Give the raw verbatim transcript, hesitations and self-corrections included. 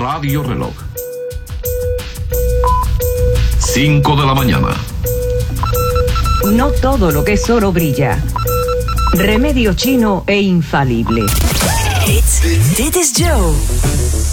Radio Reloj. cinco de la mañana. No todo lo que es oro brilla. Remedio chino e infalible. Dit, dit is Joe.